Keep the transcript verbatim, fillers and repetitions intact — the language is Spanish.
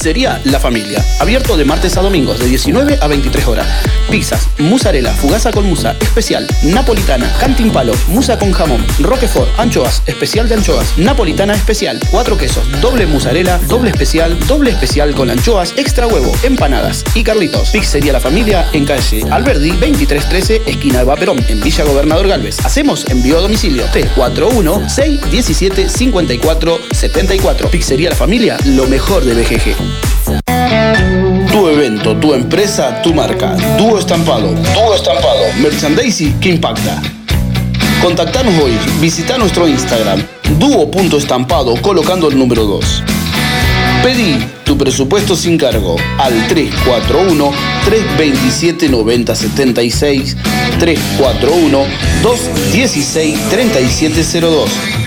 Pizzería La Familia. Abierto de martes a domingos de diecinueve a veintitrés horas. Pizzas, mozzarella, fugaza con musa, especial, napolitana, cantimpalo, musa con jamón, roquefort, anchoas, especial de anchoas, napolitana especial, cuatro quesos, doble mozzarella, doble especial, doble especial con anchoas, extra huevo, empanadas y Carlitos. Pizzería La Familia en calle Alberdi veintitrés trece, esquina de Vaperón, en Villa Gobernador Galvez. Hacemos envío a domicilio tres cuatro uno, seis uno siete, cinco cuatro siete cuatro. Pizzería La Familia, lo mejor de B G G. Tu evento, tu empresa, tu marca. Dúo Estampado. Dúo Estampado. Merchandising que impacta. Contactanos hoy. Visita nuestro Instagram. Dúo.estampado colocando el número dos. Pedí tu presupuesto sin cargo al tres cuatro uno, tres dos siete, nueve cero siete seis, tres cuatro uno, dos uno seis, tres siete cero dos.